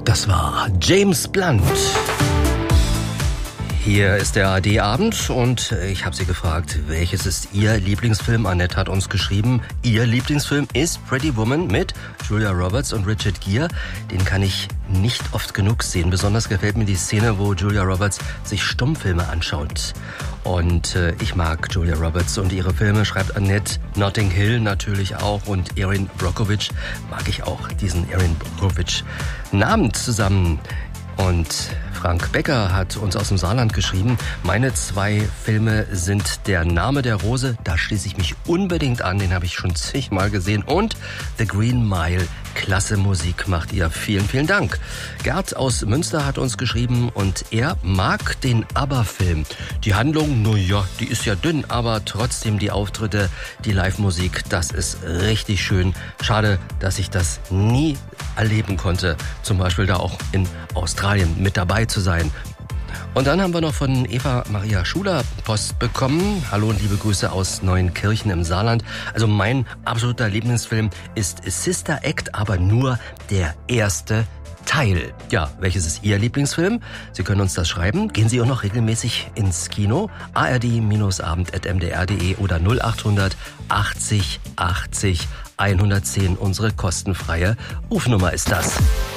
Das war James Blunt. Hier ist der ARD-Abend und ich habe Sie gefragt, welches ist Ihr Lieblingsfilm? Annette hat uns geschrieben, Ihr Lieblingsfilm ist Pretty Woman mit Julia Roberts und Richard Gere. Den kann ich nicht oft genug sehen. Besonders gefällt mir die Szene, wo Julia Roberts sich Stummfilme anschaut. Und ich mag Julia Roberts und ihre Filme, schreibt Annette. Notting Hill natürlich auch und Erin Brockovich mag ich auch, diesen Erin Brockovich-Namen zusammen. Und Frank Becker hat uns aus dem Saarland geschrieben, meine 2 Filme sind Der Name der Rose, da schließe ich mich unbedingt an, den habe ich schon zigmal gesehen, und The Green Mile, klasse Musik macht ihr, vielen, vielen Dank. Gerd aus Münster hat uns geschrieben und er mag den ABBA-Film. Die Handlung, naja, die ist ja dünn, aber trotzdem die Auftritte, die Live-Musik, das ist richtig schön. Schade, dass ich das nie erleben konnte, zum Beispiel da auch in Australien mit dabei zu sein. Und dann haben wir noch von Eva Maria Schuler Post bekommen. Hallo und liebe Grüße aus Neuenkirchen im Saarland. Also mein absoluter Lieblingsfilm ist Sister Act, aber nur der erste Teil. Ja, welches ist Ihr Lieblingsfilm? Sie können uns das schreiben. Gehen Sie auch noch regelmäßig ins Kino. ard-abend@mdr.de oder 0800 80 80 110. Unsere kostenfreie Rufnummer ist das.